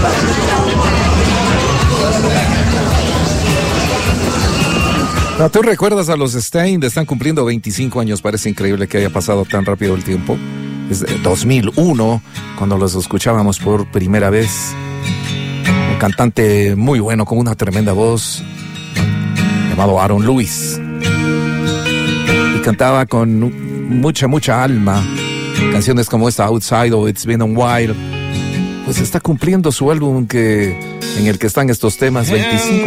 No, ¿tú recuerdas a los Staind? Están cumpliendo 25 años. Parece increíble que haya pasado tan rápido el tiempo. Es de 2001, cuando los escuchábamos por primera vez. Un cantante muy bueno, con una tremenda voz, llamado Aaron Lewis. Y cantaba con mucha alma canciones como esta, Outside o It's Been a While. Pues está cumpliendo su álbum en el que están estos temas, 25